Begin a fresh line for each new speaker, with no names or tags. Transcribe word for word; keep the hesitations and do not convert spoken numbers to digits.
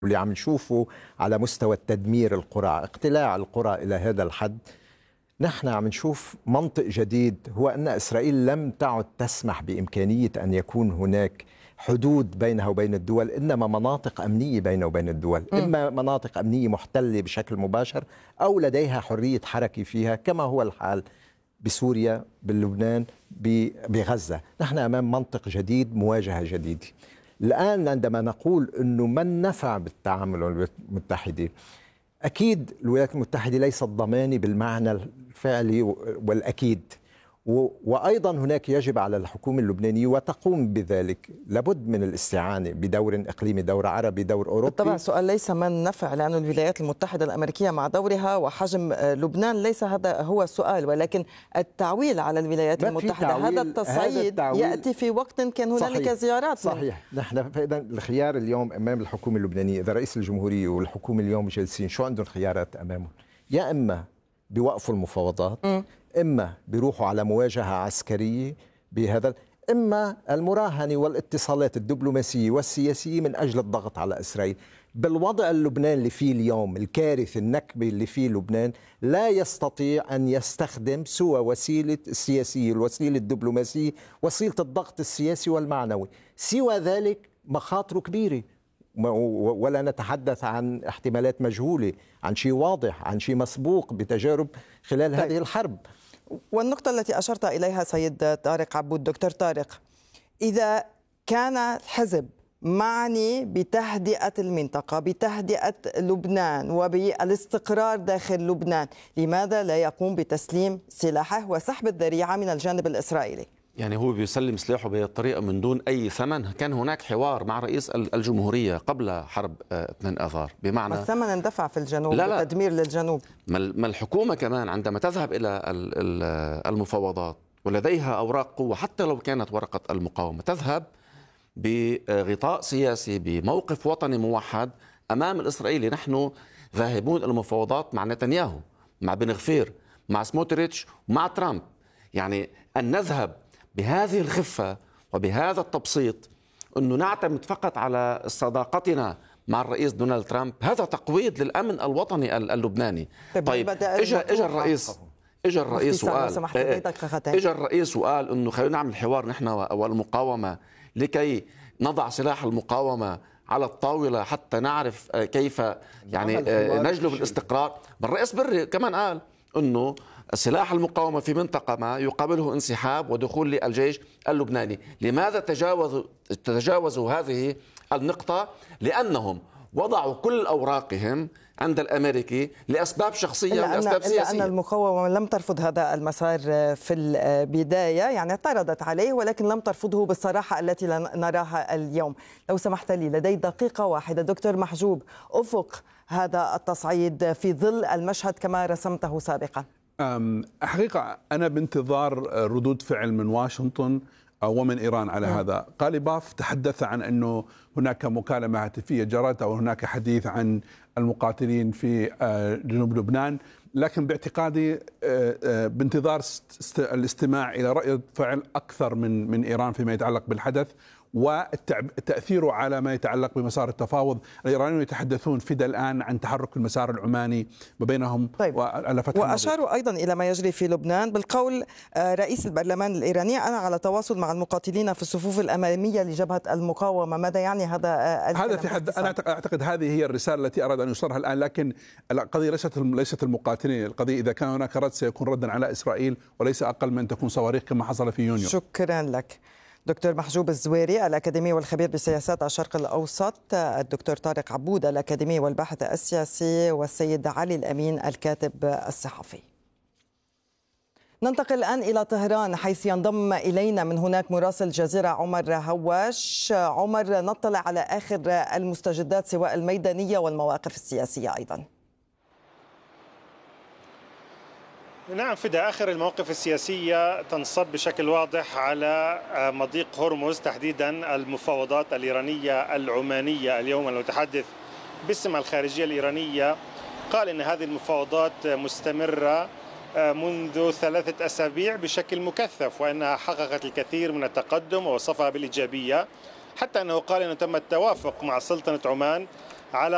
واللي عم نشوفه على مستوى التدمير القرى، اقتلاع القرى إلى هذا الحد، نحن عم نشوف منطق جديد، هو أن إسرائيل لم تعد تسمح بإمكانية أن يكون هناك حدود بينها وبين الدول، إنما مناطق أمنية بينها وبين الدول، إما مناطق أمنية محتلة بشكل مباشر أو لديها حرية حركة فيها، كما هو الحال بسوريا، بلبنان، بغزة. نحن أمام منطق جديد، مواجهة جديدة. الآن عندما نقول أنه من نفع بالتعامل مع الولايات المتحدة، أكيد الولايات المتحدة ليست ضمانة بالمعنى الفعلي والأكيد، وأيضا هناك يجب على الحكومة اللبنانية وتقوم بذلك، لابد من الاستعانة بدور إقليمي، دور عربي، دور أوروبي.
طبعا السؤال ليس من نفع، لأن الولايات المتحدة الأمريكية مع دورها وحجم لبنان ليس هذا هو السؤال، ولكن التعويل على الولايات المتحدة، هذا التصعيد يأتي في وقت كان هنالك زيارات.
صحيح. نحن فإذا الخيار اليوم أمام الحكومة اللبنانية، إذا رئيس الجمهورية والحكومة اليوم جالسين، شو عندهم خيارات أمامهم؟ يا إما بيوقفوا المفاوضات، م. إما بيروحوا على مواجهة عسكرية بهذا، إما المراهنة والاتصالات الدبلوماسية والسياسية من أجل الضغط على إسرائيل. بالوضع اللبنان اللي فيه اليوم، الكارثة النكبة اللي فيه لبنان، لا يستطيع أن يستخدم سوى وسيلة السياسية، الوسيلة الدبلوماسية، وسيلة الضغط السياسي والمعنوي. سوى ذلك مخاطره كبيرة، ولا نتحدث عن احتمالات مجهولة، عن شيء واضح، عن شيء مسبوق بتجارب خلال طيب. هذه الحرب.
والنقطة التي أشرت إليها سيد طارق عبود، دكتور طارق، إذا كان الحزب معني بتهدئة المنطقة، بتهدئة لبنان وبالاستقرار داخل لبنان، لماذا لا يقوم بتسليم سلاحه وسحب الذريعة من الجانب الإسرائيلي؟
يعني هو بيسلم سلاحه بهذه الطريقة من دون أي ثمن. كان هناك حوار مع رئيس الجمهورية قبل حرب اثنين آذار، بمعنى
الثمن اندفع في الجنوب،
لا لا
تدمير للجنوب.
ما الحكومة كمان عندما تذهب إلى المفاوضات ولديها أوراق قوة، حتى لو كانت ورقة المقاومة، تذهب بغطاء سياسي، بموقف وطني موحد أمام الإسرائيلي. نحن ذاهبون المفاوضات مع نتنياهو، مع بن غفير، مع سموتريتش، ومع ترامب. يعني أن نذهب بهذه الخفة وبهذا التبسيط، أنه نعتمد فقط على صداقتنا مع الرئيس دونالد ترامب، هذا تقويض للأمن الوطني اللبناني. طيب اجى اجى الرئيس اجى الرئيس وقال اجى الرئيس وقال انه خلينا نعمل حوار نحن والمقاومة لكي نضع سلاح المقاومة على الطاولة حتى نعرف كيف يعني نجلب الاستقرار. الرئيس بري كمان قال انه سلاح المقاومة في منطقة ما يقابله انسحاب ودخول للجيش اللبناني. لماذا تجاوزوا تجاوزوا هذه النقطة؟ لأنهم وضعوا كل أوراقهم عند الأمريكي لأسباب شخصية ولأسباب سياسية.
إلا أن المقاومة لم ترفض هذا المسار في البداية، يعني اعترضت عليه ولكن لم ترفضه بالصراحة التي نراها اليوم. لو سمحت لي، لدي دقيقة واحدة دكتور محجوب، أفق هذا التصعيد في ظل المشهد كما رسمته سابقا.
حقيقة أنا بانتظار ردود فعل من واشنطن ومن إيران على م. هذا. قاليباف تحدث عن أنه هناك مكالمة هاتفية جرت أو هناك حديث عن المقاتلين في جنوب لبنان، لكن باعتقادي بانتظار الاستماع إلى رأي فعل أكثر من من إيران فيما يتعلق بالحدث وتأثيره على ما يتعلق بمسار التفاوض. الإيرانيون يتحدثون فيدا الآن عن تحرك المسار العماني ما بينهم.
طيب. وأشاروا أيضا إلى ما يجري في لبنان بالقول رئيس البرلمان الإيراني: أنا على تواصل مع المقاتلين في الصفوف الأمامية لجبهة المقاومة. ماذا يعني هذا؟
هذا في حد أنا أعتقد هذه هي الرسالة التي أراد أن يوصلها الآن، لكن القضية ليست ليست المقاتلين، القضية إذا كان هناك رد سيكون ردا على إسرائيل وليس أقل من تكون صواريخ كما حصل في يونيو.
شكرا لك دكتور محجوب الزويري، الأكاديمي والخبير بسياسات الشرق الأوسط، الدكتور طارق عبود الأكاديمي والباحث السياسي، والسيد علي الأمين الكاتب الصحفي. ننتقل الآن إلى طهران حيث ينضم إلينا من هناك مراسل الجزيرة عمر هواش. عمر، نطلع على آخر المستجدات سواء الميدانية والمواقف السياسية أيضا.
نعم فدا، آخر المواقف السياسية تنصب بشكل واضح على مضيق هرمز، تحديدا المفاوضات الإيرانية العمانية. اليوم المتحدث باسم الخارجية الإيرانية قال إن هذه المفاوضات مستمرة منذ ثلاثة أسابيع بشكل مكثف، وأنها حققت الكثير من التقدم ووصفها بالإيجابية، حتى أنه قال أنه تم التوافق مع سلطنة عمان على